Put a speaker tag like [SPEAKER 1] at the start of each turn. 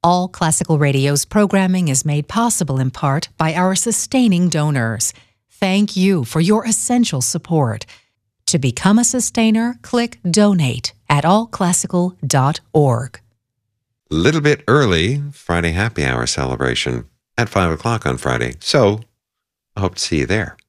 [SPEAKER 1] All Classical Radio's programming is made possible in part by our sustaining donors. Thank you for your essential support. To become a sustainer, click Donate at allclassical.org.
[SPEAKER 2] Little bit early Friday happy hour celebration at 5 o'clock on Friday. So I hope to see you there.